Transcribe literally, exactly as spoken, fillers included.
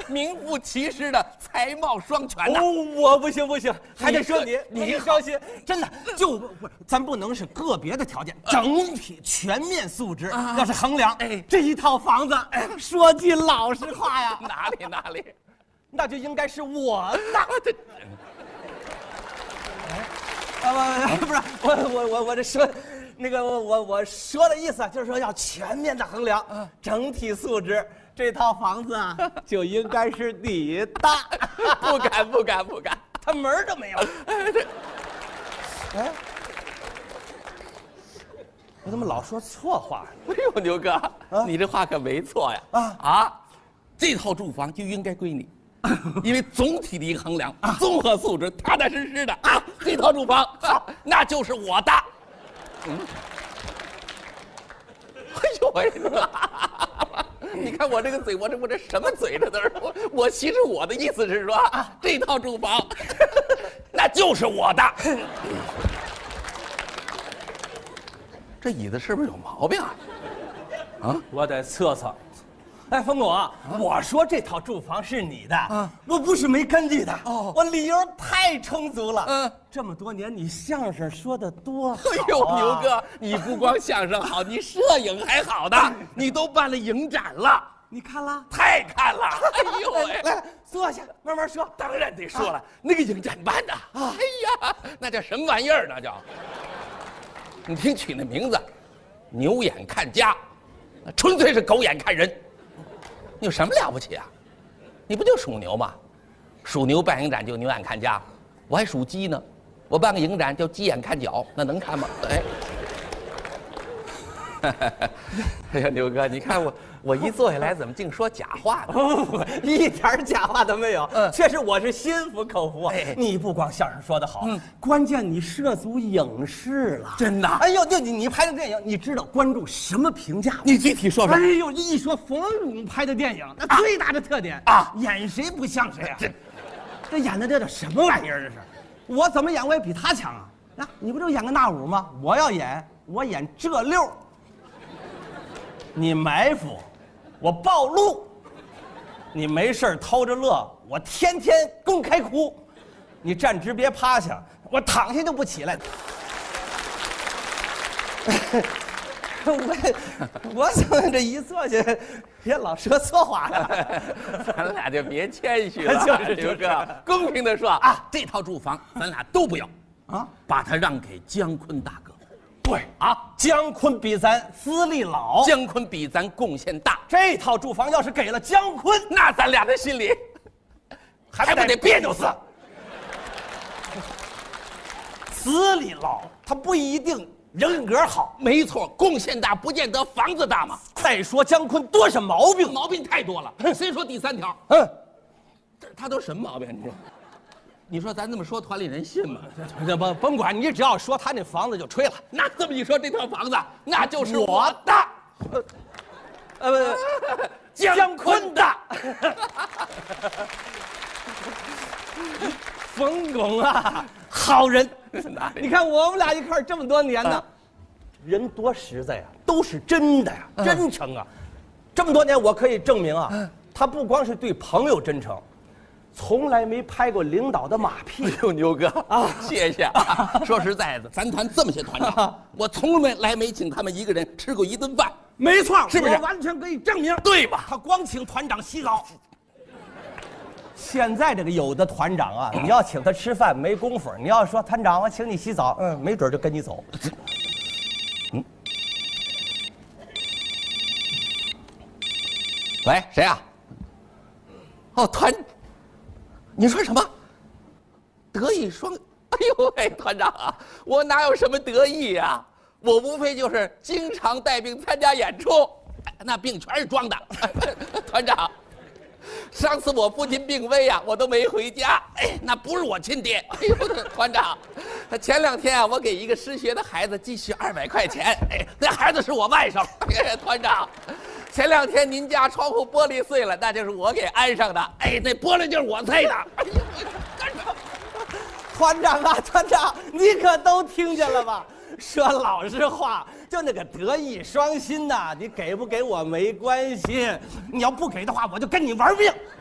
名副其实的才貌双全呐。 哦，我不行不行，还得说你， 你你放心，真的就不是，咱不能是个别的条件，整体全面素质要是衡量，哎，这一套房子，哎，说句老实话呀， 哪里哪里， 那就应该是我的。啊不不是我我我我这说，那个我我我说的意思就是说要全面的衡量，整体素质，这套房子啊就应该是你的。 不敢不敢不敢， 他门儿都没有。哎，我怎么老说错话？ 哎呦，牛哥，啊、你这话可没错呀！啊啊，这套住房就应该归你。因为总体的一个衡量，综合素质踏踏实实的啊，这套住房好，那就是我的。嗯，哎呦喂，你看我这个嘴，我这我这什么嘴这都是我我其实我的意思是说啊，这套住房那就是我的。这椅子是不是有毛病啊？ 啊，我得测测。哎，冯巩啊，我说这套住房是你的，啊，我不是没根据的，哦，我理由太充足了。嗯，这么多年你相声说的多好啊！ 哎呦，牛哥，你不光相声好，你摄影还好的，你都办了影展了， 你看了？ 太看了！哎呦喂， 来坐下，慢慢说。 当然得说了，啊，那个影展办的，啊，哎呀，那叫什么玩意儿？那叫，你听取那名字，牛眼看家，纯粹是狗眼看人。你有什么了不起啊？你不就属牛吗？属牛办影展就牛眼看家，我还属鸡呢，我办个影展叫鸡眼看脚，那能看吗？哎，哎呀，牛哥，你看我我一坐下来怎么净说假话呢？ 哦，一点假话都没有。嗯，确实我是心服口服。哎，你不光相声说得好，嗯，关键你涉足影视了， 真的。 哎呦，就你你拍的电影，你知道观众什么评价吗？ 你具体说说。 哎呦，一说冯巩拍的电影，那最大的特点啊，演谁不像谁啊？这这演的这叫什么玩意儿？这是，我怎么演我也比他强啊！啊，你不就演个那五吗？我要演，我演这六。你埋伏，我暴露；你没事偷着乐，我天天公开哭；你站直别趴下，我躺下就不起来。我我怎么这一坐下，也老说错话了？ 咱俩就别谦虚了，就是牛哥，公平的说啊，这套住房咱俩都不要啊，把它让给姜昆大哥。 对啊，姜昆比咱资历老， 姜昆比咱贡献大。 这套住房要是给了姜昆， 那咱俩的心里还不得别扭死？ 资历老，他不一定人格好。 没错，贡献大不见得房子大嘛。 再说姜昆多少毛病， 毛病太多了。先说第三条，嗯，他都什么毛病？你说？你说咱这么说，团里人信吗？ 这甭甭管，你只要说他那房子就吹了。 那这么一说，这套房子那就是我的， 呃，呃姜昆的。冯巩啊，好人。你看我们俩一块儿这么多年呢，啊，人多实在呀，都是真的呀，啊，真诚啊。这么多年，我可以证明啊，啊他不光是对朋友真诚。从来没拍过领导的马屁。 哎呦，牛哥啊，谢谢啊！说实在的，咱团这么些团长，我从来没请他们一个人吃过一顿饭。 没错， 是不是？ 我完全可以证明， 对吧？ 他光请团长洗澡。现在这个有的团长啊，你要请他吃饭没工夫，你要说团长我请你洗澡，嗯，没准就跟你走。 嗯。喂，谁啊？哦，团。你说什么？德艺双？哎呦喂，团长啊，我哪有什么得意呀，啊？我无非就是经常带病参加演出，那病全是装的。团长，上次我父亲病危呀，啊，我都没回家，哎，那不是我亲爹。哎呦，团长，前两天啊，我给一个失学的孩子寄去二百块钱，哎，那孩子是我外甥。哎，团长。前两天您家窗户玻璃碎了，那就是我给安上的。哎，那玻璃就是我碎的。哎呦， 团长啊，团长，你可都听见了吧？说老实话，就那个德艺双馨呐，你给不给我没关系，你要不给的话，我就跟你玩命。